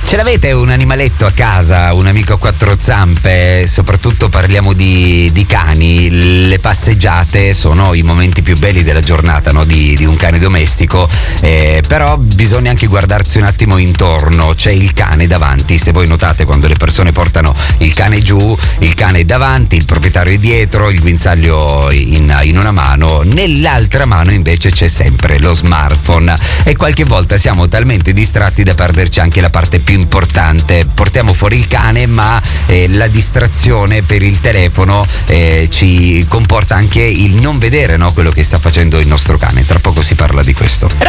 Ce l'avete un animaletto a casa, un amico a quattro zampe? Soprattutto parliamo di cani. Le passeggiate sono i momenti più belli della giornata, no? di un cane domestico, però bisogna anche guardarsi un attimo intorno. C'è il cane davanti, se voi notate quando le persone portano il cane giù, il cane è davanti, il proprietario è dietro, il guinzaglio in una mano, nell'altra mano invece c'è sempre lo smartphone e qualche volta siamo talmente distratti da perderci anche la parte più importante. Portiamo fuori il cane, ma la distrazione per il telefono ci comporta anche il non vedere, no, quello che sta facendo il nostro cane. Tra poco si parla di questo.